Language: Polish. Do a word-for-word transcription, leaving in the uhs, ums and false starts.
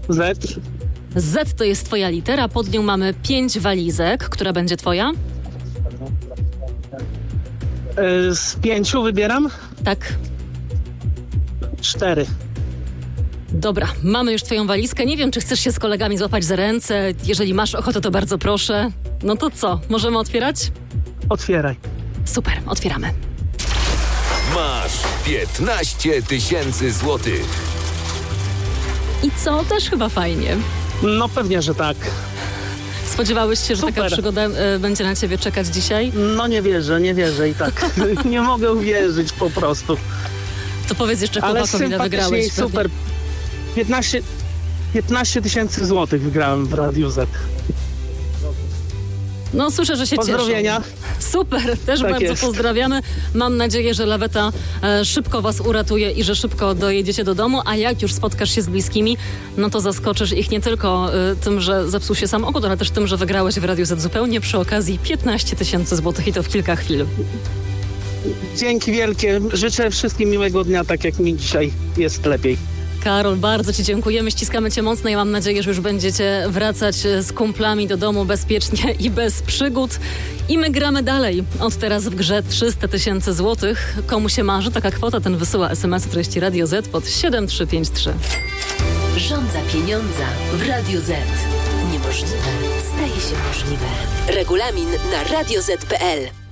Z. Z to jest twoja litera, pod nią mamy pięć walizek. Która będzie twoja? Yy, z pięciu wybieram? Tak. Cztery. Dobra, mamy już twoją walizkę. Nie wiem, czy chcesz się z kolegami złapać za ręce. Jeżeli masz ochotę, to bardzo proszę. No to co, możemy otwierać? Otwieraj. Super, otwieramy. Masz piętnaście tysięcy złotych. I co? Też chyba fajnie. No pewnie, że tak. Spodziewałeś się, że Super. taka przygoda y, będzie na ciebie czekać dzisiaj? No nie wierzę, nie wierzę i tak. Nie mogę uwierzyć po prostu. To powiedz jeszcze Ale chłopakom, ile sympatycznie wygrałeś. i super. piętnaście piętnaście tysięcy złotych wygrałem w Radiu Z. No słyszę, że się Pozdrowienia. cieszą. Super, też Tak bardzo jest. pozdrawiamy. Mam nadzieję, że laweta e, szybko was uratuje i że szybko dojedziecie do domu, a jak już spotkasz się z bliskimi, no to zaskoczysz ich nie tylko e, tym, że zepsuł się samochód, ale też tym, że wygrałeś w Radiu Z zupełnie przy okazji piętnaście tysięcy złotych i to w kilka chwil. Dzięki wielkie. Życzę wszystkim miłego dnia, tak jak mi dzisiaj jest lepiej. Karol, bardzo ci dziękujemy, ściskamy cię mocno i mam nadzieję, że już będziecie wracać z kumplami do domu bezpiecznie i bez przygód. I my gramy dalej. Od teraz w grze trzysta tysięcy złotych. Komu się marzy taka kwota, ten wysyła es em es treści Radio Z pod siedem trzy pięć trzy. Rządza pieniądza w Radio Z. Niemożliwe staje się możliwe. Regulamin na radio zet kropka pe el.